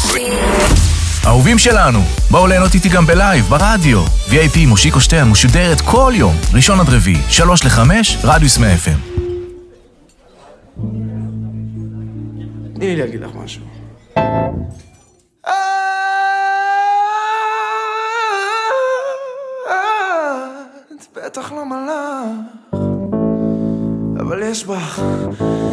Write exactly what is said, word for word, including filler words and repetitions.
אהובים שלנו, בואו ליהנות איתי גם בלייב, ברדיו. וי איי פי מושיקו שטרן משודרת כל יום, ראשון עד רביעי, שלוש לחמש, רדיוס מאה אף אם. תני לי להגיד לך משהו. את בטח לא מלאך, אבל יש בך